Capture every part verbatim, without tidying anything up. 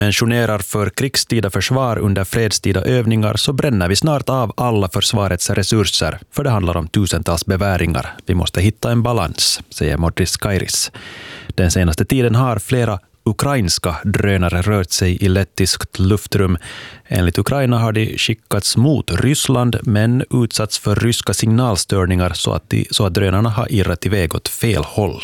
Mentionerar för krigstida försvar under fredstida övningar så bränner vi snart av alla försvarets resurser, för det handlar om tusentals beväringar. Vi måste hitta en balans, säger Modris Kairis. Den senaste tiden har flera ukrainska drönare rört sig i lettiskt luftrum. Enligt Ukraina har de skickats mot Ryssland men utsatts för ryska signalstörningar så att, de, så att drönarna har irrat iväg åt fel håll.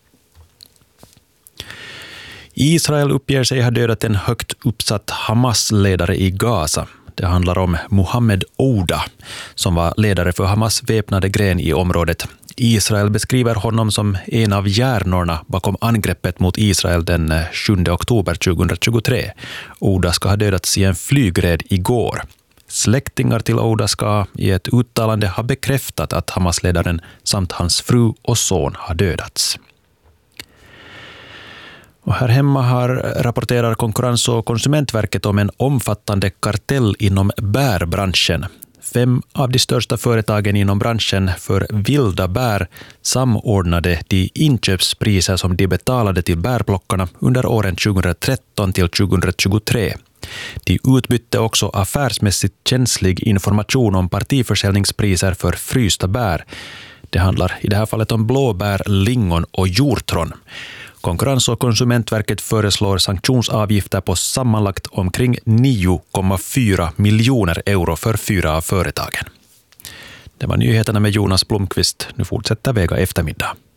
Israel uppger sig ha dödat en högt uppsatt Hamas-ledare i Gaza. Det handlar om Mohammed Ouda, som var ledare för Hamas väpnade gren i området. Israel beskriver honom som en av hjärnorna bakom angreppet mot Israel den sjunde oktober tjugohundratjugotre. Ouda ska ha dödats i en flygräd igår. Släktingar till Ouda ska i ett uttalande ha bekräftat att Hamas-ledaren samt hans fru och son har dödats. Och här hemma har rapporterar Konkurrens- och konsumentverket om en omfattande kartell inom bärbranschen. Fem av de största företagen inom branschen för vilda bär samordnade de inköpspriser som de betalade till bärplockarna under åren tjugohundratretton till tjugohundratjugotre. De utbytte också affärsmässigt känslig information om partiförsäljningspriser för frysta bär. Det handlar i det här fallet om blåbär, lingon och hjortron. Konkurrens- och konsumentverket föreslår sanktionsavgifter på sammanlagt omkring nio komma fyra miljoner euro för fyra av företagen. Det var nyheterna med Jonas Blomqvist. Nu fortsätter Vega eftermiddag.